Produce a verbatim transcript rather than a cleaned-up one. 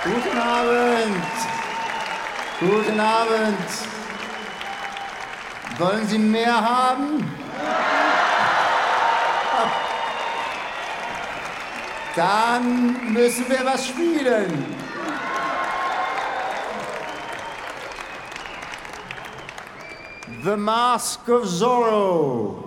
Guten Abend. Guten Abend. Wollen Sie mehr haben? Dann müssen wir was spielen. The Mask of Zorro.